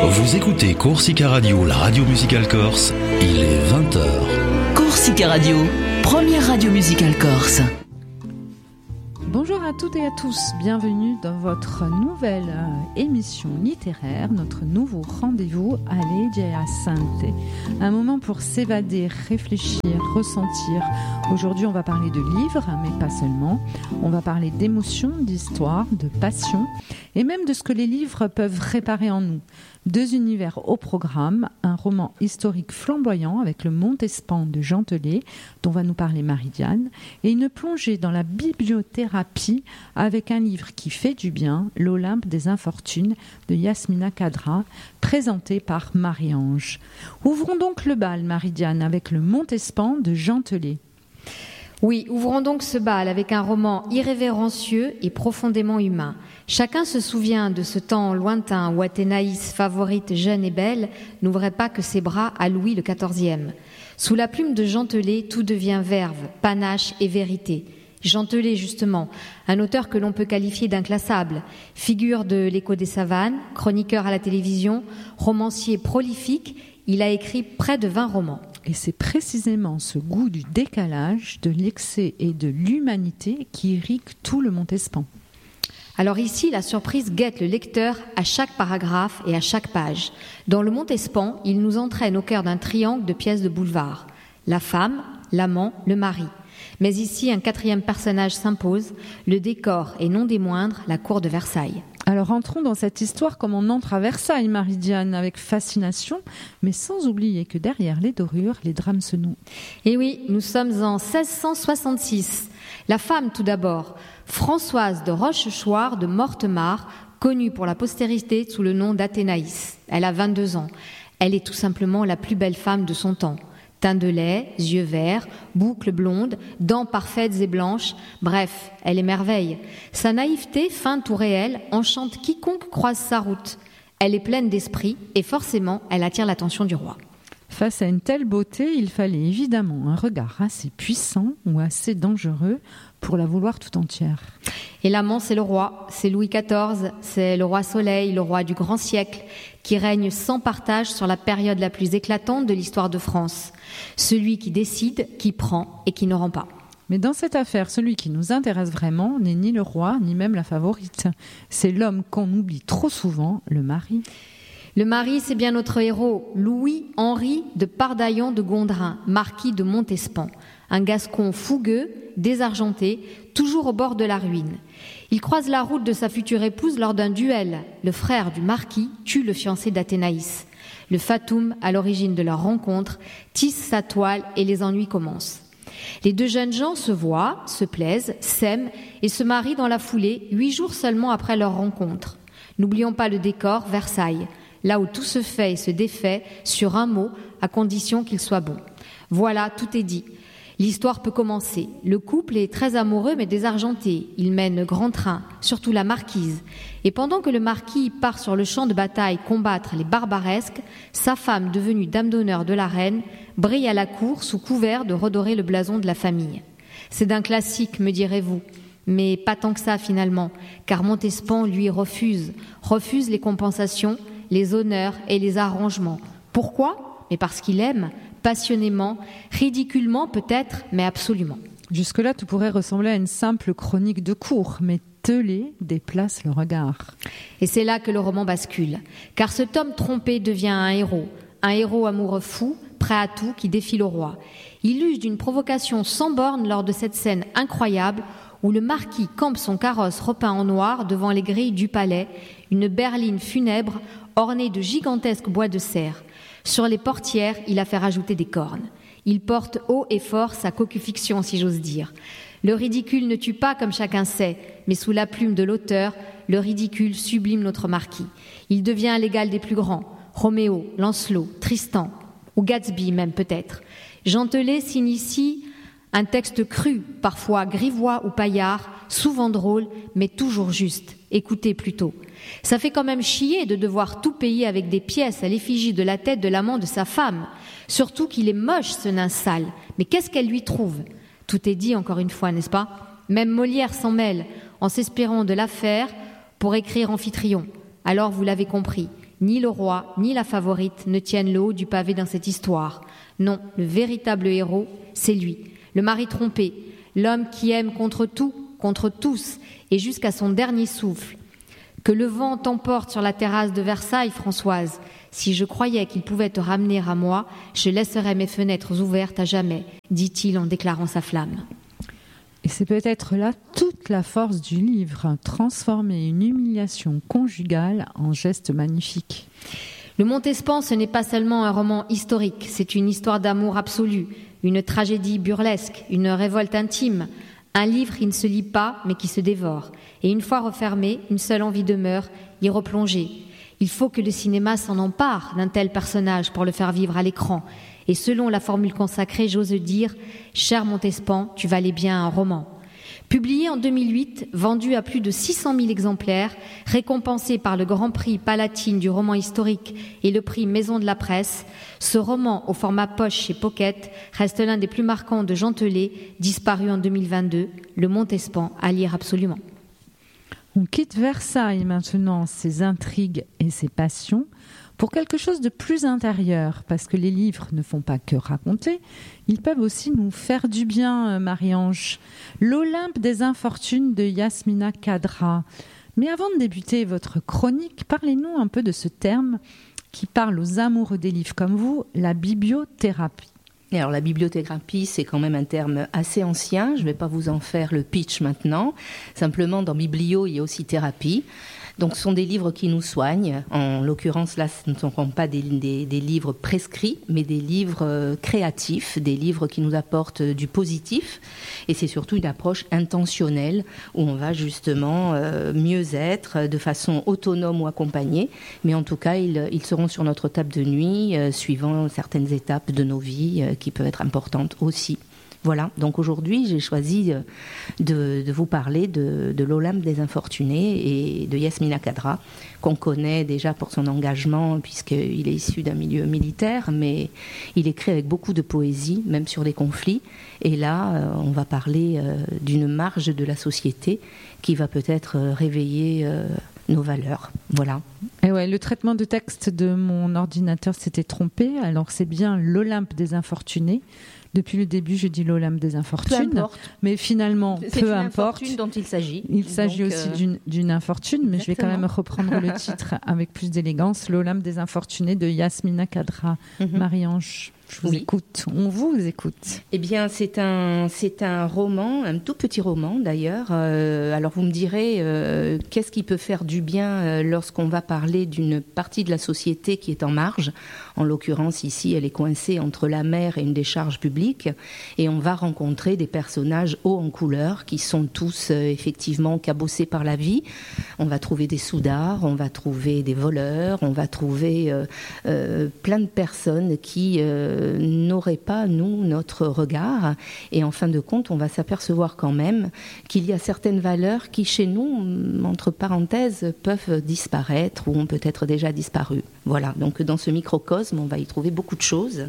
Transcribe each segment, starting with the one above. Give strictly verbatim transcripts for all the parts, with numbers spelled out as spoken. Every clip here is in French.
Vous écoutez Corsica Radio, la radio musicale corse, il est vingt heures. Corsica Radio, première radio musicale corse. Bonjour à toutes et à tous, bienvenue dans votre nouvelle euh, émission littéraire, notre nouveau rendez-vous à Legge Assente. Un moment pour s'évader, réfléchir, ressentir. Aujourd'hui, on va parler de livres, mais pas seulement. On va parler d'émotions, d'histoire, de passion et même de ce que les livres peuvent réparer en nous. Deux univers au programme, un roman historique flamboyant avec le Montespan de Jean Telet, dont va nous parler Marie-Diane, et une plongée dans la bibliothérapie avec un livre qui fait du bien, L'Olympe des Infortunes de Yasmina Khadra, présenté par Marie-Ange. Ouvrons donc le bal, Marie-Diane, avec le Montespan de Jean Telet. Oui, ouvrons donc ce bal avec un roman irrévérencieux et profondément humain. Chacun se souvient de ce temps lointain où Athénaïs, favorite jeune et belle, n'ouvrait pas que ses bras à Louis le quatorzième. Sous la plume de Jean Telet, tout devient verve, panache et vérité. Jean Telet, justement, un auteur que l'on peut qualifier d'inclassable, figure de l'Écho des savanes, chroniqueur à la télévision, romancier prolifique, il a écrit près de vingt romans. Et c'est précisément ce goût du décalage, de l'excès et de l'humanité qui irrigue tout le Montespan. Alors ici, la surprise guette le lecteur à chaque paragraphe et à chaque page. Dans le Montespan, il nous entraîne au cœur d'un triangle de pièces de boulevard. La femme, l'amant, le mari. Mais ici, un quatrième personnage s'impose, le décor, et non des moindres, la cour de Versailles. Alors entrons dans cette histoire comme on entre à Versailles, Marie-Diane, avec fascination, mais sans oublier que derrière les dorures, les drames se nouent. Et oui, nous sommes en seize cent soixante-six. La femme, tout d'abord, Françoise de Rochechouart de Mortemart, connue pour la postérité sous le nom d'Athénaïs. Elle a vingt-deux ans. Elle est tout simplement la plus belle femme de son temps. Teint de lait, yeux verts, boucles blondes, dents parfaites et blanches, bref, elle est merveille. Sa naïveté, feinte ou réelle, enchante quiconque croise sa route. Elle est pleine d'esprit et forcément, elle attire l'attention du roi. Face à une telle beauté, il fallait évidemment un regard assez puissant ou assez dangereux pour la vouloir tout entière. Et l'amant, c'est le roi, c'est Louis quatorze, c'est le roi Soleil, le roi du grand siècle, qui règne sans partage sur la période la plus éclatante de l'histoire de France. Celui qui décide, qui prend et qui ne rend pas. Mais dans cette affaire, celui qui nous intéresse vraiment n'est ni le roi, ni même la favorite. C'est l'homme qu'on oublie trop souvent, le mari. Le mari, c'est bien notre héros, Louis-Henri de Pardaillon de Gondrin, marquis de Montespan. Un Gascon fougueux, désargenté, toujours au bord de la ruine. Il croise la route de sa future épouse lors d'un duel. Le frère du marquis tue le fiancé d'Athénaïs. Le fatum, à l'origine de leur rencontre, tisse sa toile et les ennuis commencent. Les deux jeunes gens se voient, se plaisent, s'aiment et se marient dans la foulée, huit jours seulement après leur rencontre. N'oublions pas le décor, Versailles, là où tout se fait et se défait sur un mot, à condition qu'il soit bon. Voilà, tout est dit. L'histoire peut commencer. Le couple est très amoureux mais désargenté. Il mène grand train, surtout la marquise. Et pendant que le marquis part sur le champ de bataille combattre les barbaresques, sa femme, devenue dame d'honneur de la reine, brille à la cour sous couvert de redorer le blason de la famille. C'est d'un classique, me direz-vous. Mais pas tant que ça finalement, car Montespan, lui, refuse. Refuse les compensations, les honneurs et les arrangements. Pourquoi ? Mais parce qu'il aime, passionnément, ridiculement peut-être, mais absolument. Jusque-là, tout pourrait ressembler à une simple chronique de cour, mais Telet déplace le regard. Et c'est là que le roman bascule, car cet homme trompé devient un héros, un héros amoureux fou, prêt à tout, qui défie le roi. Il use d'une provocation sans borne lors de cette scène incroyable où le marquis campe son carrosse repeint en noir devant les grilles du palais, une berline funèbre ornée de gigantesques bois de serre. Sur les portières, il a fait rajouter des cornes. Il porte haut et fort sa cocufixion, si j'ose dire. Le ridicule ne tue pas, comme chacun sait, mais sous la plume de l'auteur, le ridicule sublime notre marquis. Il devient l'égal des plus grands, Roméo, Lancelot, Tristan, ou Gatsby même peut-être. Jean Telet signe ici un texte cru, parfois grivois ou paillard, souvent drôle, mais toujours juste. Écoutez plutôt. Ça fait quand même chier de devoir tout payer avec des pièces à l'effigie de la tête de l'amant de sa femme. Surtout qu'il est moche, ce nain sale. Mais qu'est-ce qu'elle lui trouve ? Tout est dit encore une fois, n'est-ce pas ? Même Molière s'en mêle, en s'inspirant de l'affaire pour écrire Amphitryon. Alors vous l'avez compris, Ni le roi, ni la favorite ne tiennent le haut du pavé dans cette histoire. Non, le véritable héros, c'est lui, le mari trompé, l'homme qui aime contre tout, contre tous, et jusqu'à son dernier souffle. Que le vent t'emporte sur la terrasse de Versailles, Françoise. Si je croyais qu'il pouvait te ramener à moi, je laisserais mes fenêtres ouvertes à jamais, dit-il en déclarant sa flamme. Et c'est peut-être là toute la force du livre, transformer une humiliation conjugale en geste magnifique. Le Montespan, ce n'est pas seulement un roman historique, c'est une histoire d'amour absolu, une tragédie burlesque, une révolte intime, un livre qui ne se lit pas mais qui se dévore. Et une fois refermé, une seule envie demeure, y replonger. Il faut que le cinéma s'en empare d'un tel personnage pour le faire vivre à l'écran. Et selon la formule consacrée, j'ose dire « Cher Montespan, tu valais bien un roman ». Publié en deux mille huit, vendu à plus de six cent mille exemplaires, récompensé par le Grand Prix Palatine du roman historique et le prix Maison de la Presse, ce roman au format poche chez Pocket reste l'un des plus marquants de Jean Telet, disparu en deux mille vingt-deux, le Montespan à lire absolument. On quitte Versailles maintenant, ses intrigues et ses passions, pour quelque chose de plus intérieur, parce que les livres ne font pas que raconter, ils peuvent aussi nous faire du bien, Marie-Ange. L'Olympe des infortunes de Yasmina Khadra. Mais avant de débuter votre chronique, parlez-nous un peu de ce terme qui parle aux amoureux des livres comme vous, la bibliothérapie. Et alors la bibliothérapie, c'est quand même un terme assez ancien, je ne vais pas vous en faire le pitch maintenant, simplement dans biblio, il y a aussi thérapie. Donc ce sont des livres qui nous soignent, en l'occurrence là ce ne sont pas des, des, des livres prescrits, mais des livres euh, créatifs, des livres qui nous apportent euh, du positif, et c'est surtout une approche intentionnelle où on va justement euh, mieux être de façon autonome ou accompagnée, mais en tout cas ils, ils seront sur notre table de nuit, euh, suivant certaines étapes de nos vies euh, qui peuvent être importantes aussi. Voilà, donc aujourd'hui j'ai choisi de, de vous parler de, de l'Olympe des infortunés et de Yasmina Khadra, qu'on connaît déjà pour son engagement puisqu'il est issu d'un milieu militaire, mais il écrit avec beaucoup de poésie, même sur les conflits. Et là, on va parler d'une marge de la société qui va peut-être réveiller nos valeurs. Voilà. Et ouais, le traitement de texte de mon ordinateur s'était trompé, alors c'est bien l'Olympe des infortunés. Depuis le début, je dis l'Olympe des infortunes, peu mais finalement, c'est peu une importe. Infortune dont il s'agit. Il s'agit Donc, aussi euh... d'une, d'une infortune, mais Exactement. Je vais quand même reprendre le titre avec plus d'élégance. L'Olympe des infortunés de Yasmina Khadra. Mm-hmm. Marie-Ange, je vous oui. écoute. On vous écoute. Eh bien, c'est un, c'est un roman, un tout petit roman d'ailleurs. Euh, alors, vous me direz, euh, qu'est-ce qui peut faire du bien euh, lorsqu'on va parler d'une partie de la société qui est en marge ? En l'occurrence, ici, elle est coincée entre la mer et une décharge publique. Et on va rencontrer des personnages hauts en couleur qui sont tous euh, effectivement cabossés par la vie. On va trouver des soudards, on va trouver des voleurs, on va trouver euh, euh, plein de personnes qui euh, n'auraient pas, nous, notre regard. Et en fin de compte, on va s'apercevoir quand même qu'il y a certaines valeurs qui, chez nous, entre parenthèses, peuvent disparaître ou ont peut-être déjà disparu. Voilà, donc dans ce microcosme, on va y trouver beaucoup de choses.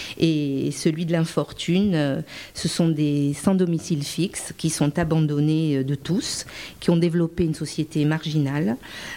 Et celui de l'infortune, euh, ce sont des sans domicile fixe qui sont abandonnés de tous, qui ont développé une société marginale,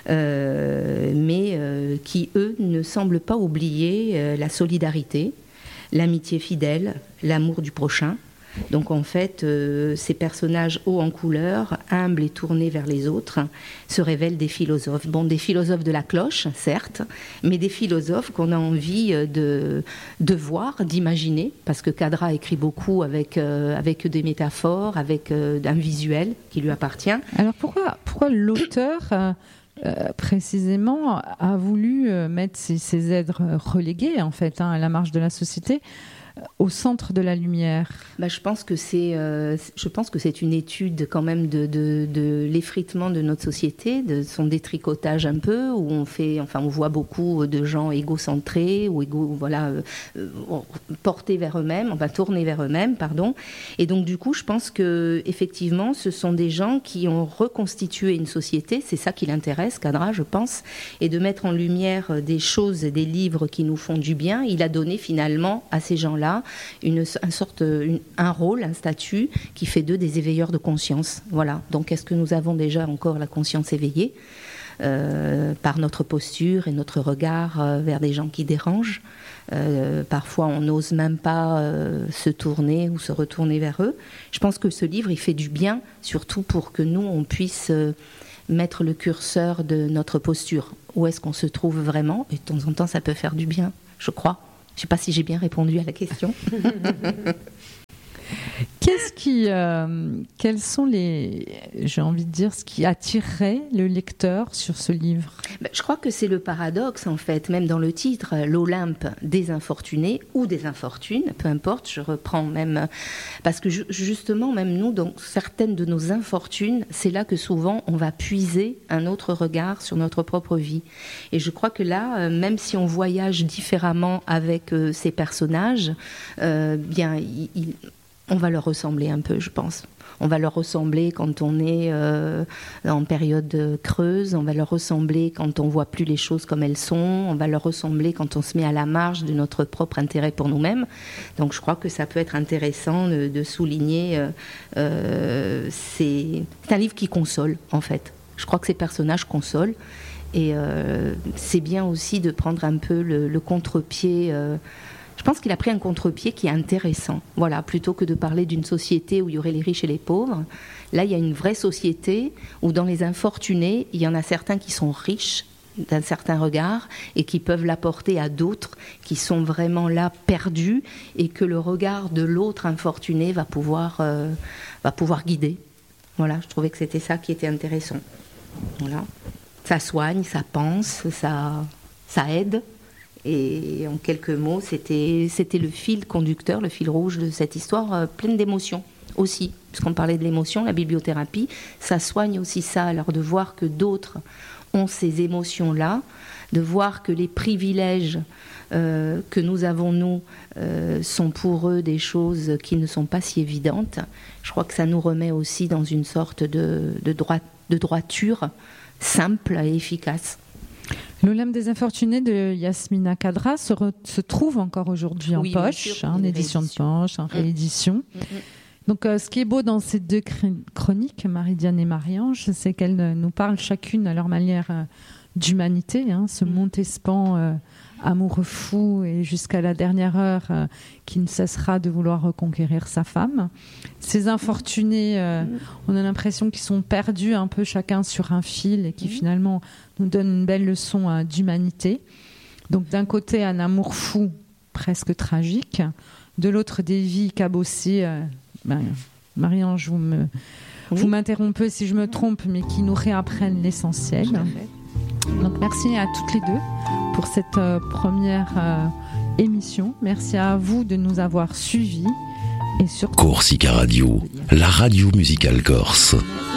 euh, mais euh, qui, eux, ne semblent pas oublier euh, la solidarité, l'amitié fidèle, l'amour du prochain. Donc en fait, euh, ces personnages hauts en couleur, humbles et tournés vers les autres, se révèlent des philosophes. Bon, des philosophes de la cloche, certes, mais des philosophes qu'on a envie de, de voir, d'imaginer, parce que Khadra écrit beaucoup avec, euh, avec des métaphores, avec euh, un visuel qui lui appartient. Alors pourquoi, pourquoi l'auteur... Euh... Euh, précisément a voulu euh, mettre ces, ces êtres relégués en fait hein, à la marge de la société euh, au centre de la lumière. Bah, je pense que c'est, euh, je pense que c'est une étude quand même de, de, de l'effritement de notre société, de son détricotage un peu, où on fait, enfin on voit beaucoup de gens égocentrés ou égo, voilà, euh, portés vers eux-mêmes, enfin tournés vers eux-mêmes, pardon. Et donc du coup, je pense que effectivement, ce sont des gens qui ont reconstitué une société. C'est ça qui l'intéresse, Khadra, je pense, et de mettre en lumière des choses, des livres qui nous font du bien. Il a donné finalement à ces gens-là une, une sorte, une, un rôle, un statut qui fait d'eux des éveilleurs de conscience. Voilà. Donc, est-ce que nous avons déjà encore la conscience éveillée ? euh, par notre posture et notre regard euh, vers des gens qui dérangent. Euh, parfois, on n'ose même pas euh, se tourner ou se retourner vers eux. Je pense que ce livre, il fait du bien, surtout pour que nous, on puisse euh, mettre le curseur de notre posture. Où est-ce qu'on se trouve vraiment ? Et de temps en temps, ça peut faire du bien, je crois. Je ne sais pas si j'ai bien répondu à la question. Qu'est-ce qui, euh, quels sont les, j'ai envie de dire, ce qui attirerait le lecteur sur ce livre ? Ben, je crois que c'est le paradoxe, en fait, même dans le titre, l'Olympe des infortunés ou des infortunes, peu importe, je reprends même, parce que justement, même nous, dans certaines de nos infortunes, c'est là que souvent on va puiser un autre regard sur notre propre vie. Et je crois que là, même si on voyage différemment avec euh, ces personnages, euh, bien, il, il on va leur ressembler un peu, je pense. On va leur ressembler quand on est euh, en période creuse, on va leur ressembler quand on ne voit plus les choses comme elles sont, on va leur ressembler quand on se met à la marge de notre propre intérêt pour nous-mêmes. Donc je crois que ça peut être intéressant de, de souligner, euh, euh, c'est, c'est un livre qui console, en fait. Je crois que ces personnages consolent. Et euh, c'est bien aussi de prendre un peu le, le contre-pied. Euh, je pense qu'il a pris un contre-pied qui est intéressant. Voilà, plutôt que de parler d'une société où il y aurait les riches et les pauvres. Là, il y a une vraie société où dans les infortunés, il y en a certains qui sont riches d'un certain regard et qui peuvent l'apporter à d'autres qui sont vraiment là perdus et que le regard de l'autre infortuné va pouvoir, euh, va pouvoir guider. Voilà, je trouvais que c'était ça qui était intéressant. Voilà. Ça soigne, ça pense, ça, ça aide. Et en quelques mots, c'était, c'était le fil conducteur, le fil rouge de cette histoire euh, pleine d'émotions aussi. Puisqu'on parlait de l'émotion, la bibliothérapie, ça soigne aussi ça. Alors de voir que d'autres ont ces émotions-là, de voir que les privilèges euh, que nous avons, nous, euh, sont pour eux des choses qui ne sont pas si évidentes. Je crois que ça nous remet aussi dans une sorte de, de, droit, de droiture simple et efficace. L'Olympe des infortunés de Yasmina Khadra se, re, se trouve encore aujourd'hui en oui, poche, hein, en édition de poche, en réédition. Mmh. Mmh. Donc, euh, ce qui est beau dans ces deux chroniques, Marie-Diane et Marie-Ange, c'est qu'elles nous parlent chacune à leur manière euh, d'humanité, hein, ce mmh. Montespan euh, amoureux fou et jusqu'à la dernière heure euh, qui ne cessera de vouloir reconquérir sa femme. Ces infortunés, euh, mmh. on a l'impression qu'ils sont perdus un peu chacun sur un fil et qui mmh. finalement nous donnent une belle leçon euh, d'humanité. Donc d'un côté un amour fou presque tragique, de l'autre des vies cabossées. Euh, ben, Marie-Ange, vous, me, oui. vous m'interrompez si je me trompe, mais qui nous réapprennent l'essentiel. Donc merci à toutes les deux pour cette euh, première euh, émission. Merci à vous de nous avoir suivis. Et surtout... Corsica Radio, la radio musicale corse.